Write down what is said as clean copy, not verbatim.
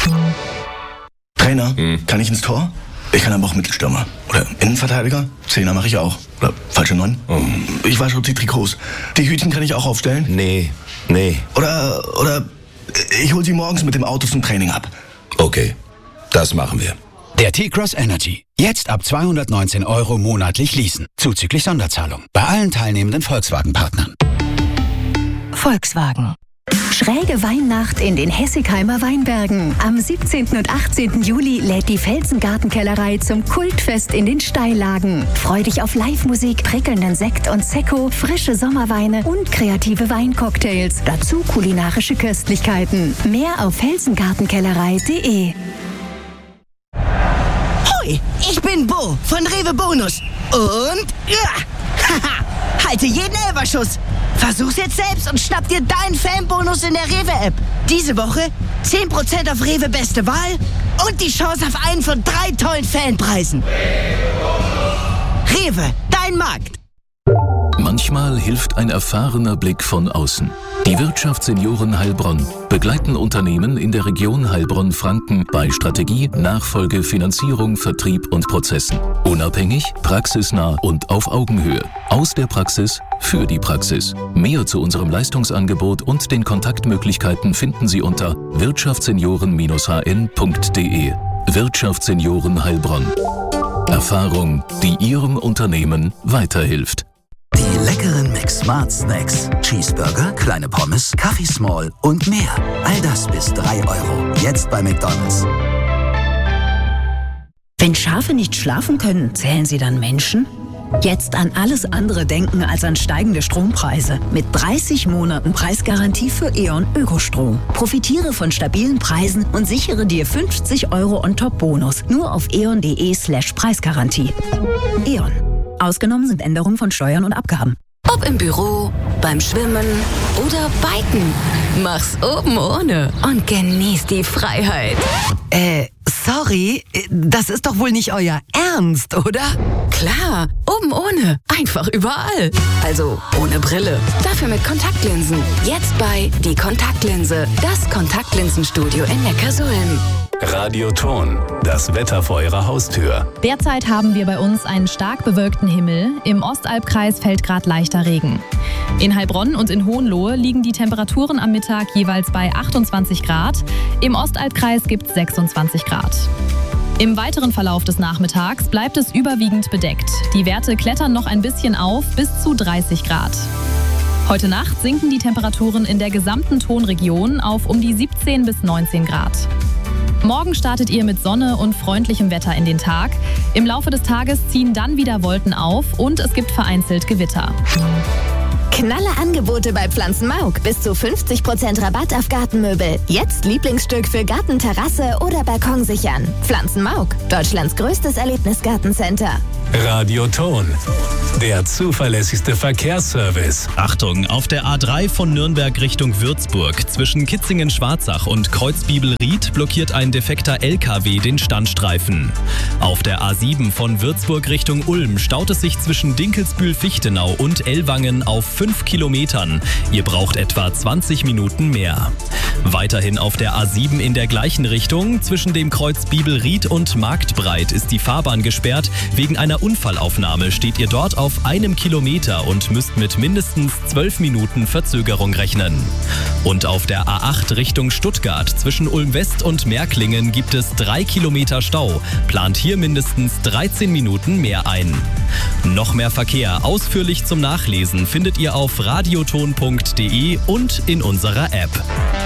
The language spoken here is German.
Trainer, kann ich ins Tor? Ich kann aber auch Mittelstürmer. Oder Innenverteidiger? Zehner mache ich auch. Oder falsche 9. Ich wasche die Trikots. Die Hütchen kann ich auch aufstellen? Nee. Oder ich hol sie morgens mit dem Auto zum Training ab. Okay, das machen wir. Der T-Cross Energy. Jetzt ab 219 € monatlich leasen. Zuzüglich Sonderzahlung. Bei allen teilnehmenden Volkswagen-Partnern. Volkswagen. Schräge Weihnacht in den Hessigheimer Weinbergen. Am 17. und 18. Juli lädt die Felsengartenkellerei zum Kultfest in den Steillagen. Freu dich auf Live-Musik, prickelnden Sekt und Sekko, frische Sommerweine und kreative Weincocktails. Dazu kulinarische Köstlichkeiten. Mehr auf felsengartenkellerei.de. Hoi, ich bin Bo von Rewe Bonus. Und halte jeden Elferschuss. Versuch's jetzt selbst und schnapp dir deinen Fanbonus in der Rewe-App. Diese Woche 10% auf Rewe Beste Wahl und die Chance auf einen von 3 tollen Fanpreisen. Rewe, dein Markt. Manchmal hilft ein erfahrener Blick von außen. Die Wirtschaftssenioren Heilbronn begleiten Unternehmen in der Region Heilbronn-Franken bei Strategie, Nachfolge, Finanzierung, Vertrieb und Prozessen. Unabhängig, praxisnah und auf Augenhöhe. Aus der Praxis für die Praxis. Mehr zu unserem Leistungsangebot und den Kontaktmöglichkeiten finden Sie unter wirtschaftssenioren-hn.de. Wirtschaftssenioren Heilbronn. Erfahrung, die Ihrem Unternehmen weiterhilft. Die leckeren McSmart Snacks. Cheeseburger, kleine Pommes, Kaffee Small und mehr. All das bis 3 €. Jetzt bei McDonald's. Wenn Schafe nicht schlafen können, zählen sie dann Menschen? Jetzt an alles andere denken als an steigende Strompreise. Mit 30 Monaten Preisgarantie für E.ON Ökostrom. Profitiere von stabilen Preisen und sichere dir 50 € On-Top-Bonus. Nur auf eon.de/Preisgarantie. E.ON. Ausgenommen sind Änderungen von Steuern und Abgaben. Ob im Büro, beim Schwimmen oder Biken. Mach's oben ohne und genieß die Freiheit. Sorry, das ist doch wohl nicht euer Ernst, oder? Klar, oben ohne. Einfach überall. Also ohne Brille. Dafür mit Kontaktlinsen. Jetzt bei Die Kontaktlinse. Das Kontaktlinsenstudio in Neckarsulm. Radioton, das Wetter vor Ihrer Haustür. Derzeit haben wir bei uns einen stark bewölkten Himmel. Im Ostalbkreis fällt gerade leichter Regen. In Heilbronn und in Hohenlohe liegen die Temperaturen am Mittag jeweils bei 28 Grad. Im Ostalbkreis gibt es 26 Grad. Im weiteren Verlauf des Nachmittags bleibt es überwiegend bedeckt. Die Werte klettern noch ein bisschen auf bis zu 30 Grad. Heute Nacht sinken die Temperaturen in der gesamten Tonregion auf um die 17 bis 19 Grad. Morgen startet ihr mit Sonne und freundlichem Wetter in den Tag. Im Laufe des Tages ziehen dann wieder Wolken auf und es gibt vereinzelt Gewitter. Knalle Angebote bei Pflanzenmauk. Bis zu 50% Rabatt auf Gartenmöbel. Jetzt Lieblingsstück für Garten, Terrasse oder Balkon sichern. Pflanzenmauk, Deutschlands größtes Erlebnisgartencenter. Radioton, der zuverlässigste Verkehrsservice. Achtung, auf der A3 von Nürnberg Richtung Würzburg zwischen Kitzingen-Schwarzach und Kreuzbibel-Ried blockiert ein defekter LKW den Standstreifen. Auf der A7 von Würzburg Richtung Ulm staut es sich zwischen Dinkelsbühl-Fichtenau und Ellwangen auf 5 Kilometern. Ihr braucht etwa 20 Minuten mehr. Weiterhin auf der A7 in der gleichen Richtung zwischen dem Kreuz Bibelried und Marktbreit ist die Fahrbahn gesperrt. Wegen einer Unfallaufnahme steht ihr dort auf 1 Kilometer und müsst mit mindestens 12 Minuten Verzögerung rechnen. Und auf der A8 Richtung Stuttgart zwischen Ulm-West und Märklingen gibt es 3 Kilometer Stau. Plant hier mindestens 13 Minuten mehr ein. Noch mehr Verkehr ausführlich zum Nachlesen findet ihr auf radioton.de und in unserer App.